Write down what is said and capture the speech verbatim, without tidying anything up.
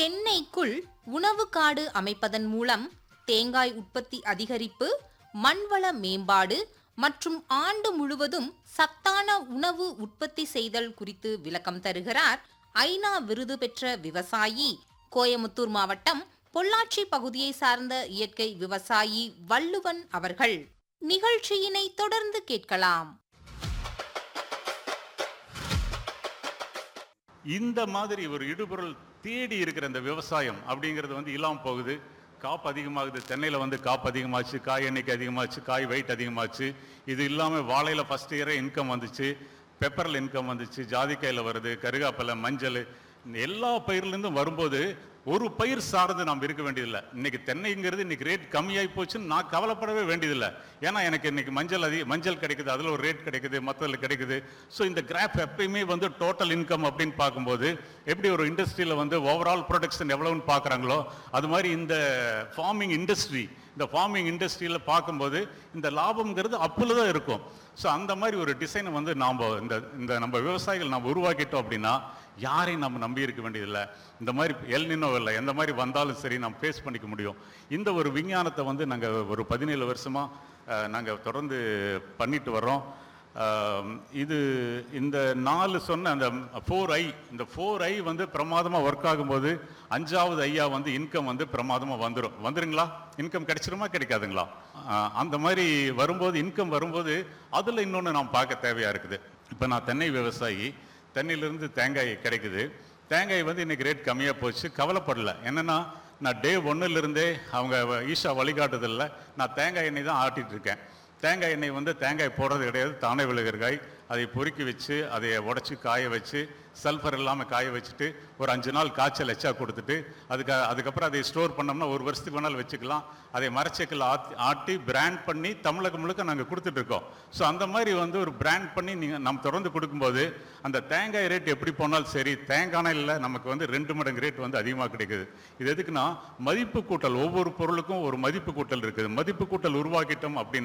தென்னைக்குள் உணவு காடு அமைப்பதன் மூலம் தேங்காய் உற்பத்தி அதிகரிப்பு, மண்வள மேம்பாடு மற்றும் ஆண்டு முழுவதும் சத்தான உணவு உற்பத்தி செய்தல் குறித்து விளக்கம் தருகிறார் ஐநா விருது பெற்ற விவசாயி, கோயமுத்தூர் மாவட்டம் பொள்ளாச்சி பகுதியை சார்ந்த இயற்கை விவசாயி வள்ளுவன் அவர்கள். நிகழ்ச்சியினை தொடர்ந்து கேட்கலாம். இந்த மாதிரி ஒரு இடுபொருள் தேடி இருக்கிற இந்த விவசாயம் அப்படிங்கிறது வந்து இல்லாமல் போகுது. காப்பு அதிகமாகுது. தென்னையில் வந்து காப்பு அதிகமாச்சு, காய் எண்ணிக்கை அதிகமாச்சு, காய் வெயிட் அதிகமாச்சு. இது இல்லாமல் வாழையில் ஃபஸ்ட் இயரே இன்கம் வந்துச்சு, பெப்பரில் இன்கம் வந்துச்சு, ஜாதிக்காயில் வருது, கருகாப்பிலை, மஞ்சள், எல்லா பயிர்லேருந்தும் வரும்போது ஒரு பயிர் சார்ந்து நாம் இருக்க வேண்டியதில்லை. இன்னைக்கு தென்னைங்கிறது இன்னைக்கு ரேட் கம்மியாகி போச்சுன்னு நான் கவலைப்படவே வேண்டியதில்லை. ஏன்னா எனக்கு இன்னைக்கு மஞ்சள் அதிக மஞ்சள் கிடைக்குது, அதில் ஒரு ரேட் கிடைக்குது, மற்றதில் கிடைக்குது. ஸோ இந்த கிராஃப் எப்பயுமே வந்து டோட்டல் இன்கம் அப்படின்னு பார்க்கும்போது எப்படி ஒரு இண்டஸ்ட்ரியில் வந்து ஓவரால் ப்ரொடக்ஷன் எவ்வளோன்னு பார்க்குறாங்களோ அது மாதிரி இந்த ஃபார்மிங் இண்டஸ்ட்ரி இந்த ஃபார்மிங் இண்டஸ்ட்ரியில் பார்க்கும்போது இந்த லாபம்ங்கிறது அப்பில் தான் இருக்கும். ஸோ அந்த மாதிரி ஒரு டிசைனை வந்து நாம் இந்த இந்த நம்ம விவசாயிகள் நாம் உருவாக்கிட்டோம் அப்படின்னா யாரையும் நம்ம நம்பி இருக்க வேண்டியதில்லை. இந்த மாதிரி எல் நினோ இல்லை, எந்த மாதிரி வந்தாலும் சரி நம்ம ஃபேஸ் பண்ணிக்க முடியும். இந்த ஒரு விஞ்ஞானத்தை வந்து நாங்கள் ஒரு பதினேழு வருஷமாக நாங்கள் தொடர்ந்து பண்ணிட்டு வர்றோம். இது இந்த நாலு சொன்ன அந்த ஃபோர் ஐ இந்த ஃபோர் ஐ வந்து பிரமாதமாக ஒர்க் ஆகும்போது அஞ்சாவது ஐயா வந்து இன்கம் வந்து பிரமாதமாக வந்துடும். வந்துருங்களா? இன்கம் கிடைச்சிருமா கிடைக்காதுங்களா? அந்த மாதிரி வரும்போது இன்கம் வரும்போது அதில் இன்னொன்று நாம் பார்க்க தேவையாக இருக்குது. இப்போ நான் தென்னை விவசாயி, தென்னையிலிருந்து தேங்காய் கிடைக்குது. தேங்காய் வந்து இன்றைக்கி ரேட் கம்மியாக போச்சு, கவலைப்படலை. என்னென்னா நான் டே ஒன்றுலேருந்தே அவங்க ஈஷா வழிகாட்டுதலில் நான் தேங்காய் எண்ணெய் தான் ஆட்டிகிட்டு இருக்கேன். தேங்காய் எண்ணெய் வந்து தேங்காய் போடுறது கிடையாது, தானே விழுகிற காய். அதை பொறுக்கி வச்சு அதை உடச்சி காய வச்சு சல்ஃபர் இல்லாமல் காய வச்சுட்டு ஒரு அஞ்சு நாள் காய்ச்சல் எச்சா கொடுத்துட்டு அதுக்கு அதுக்கப்புறம் அதை ஸ்டோர் பண்ணோம்னா ஒரு வருஷத்துக்கு வேணாலும் வச்சுக்கலாம். அதை மரச்செக்கில் ஆத்தி ஆட்டி பிராண்ட் பண்ணி தமிழகம் முழுக்க நாங்கள் கொடுத்துட்ருக்கோம். ஸோ அந்த மாதிரி வந்து ஒரு பிராண்ட் பண்ணி நீங்கள் நம்ம தொடர்ந்து கொடுக்கும்போது அந்த தேங்காய் ரேட் எப்படி போனாலும் சரி, தேங்காய் இல்லை நமக்கு வந்து ரெண்டு மடங்கு ரேட் வந்து அதிகமாக கிடைக்குது. இது எதுக்குன்னா மதிப்பு கூட்டல், ஒவ்வொரு பொருளுக்கும் ஒரு மதிப்பு கூட்டல் இருக்குது. மதிப்பு கூட்டல் உருவாக்கிட்டோம் அப்படின்னு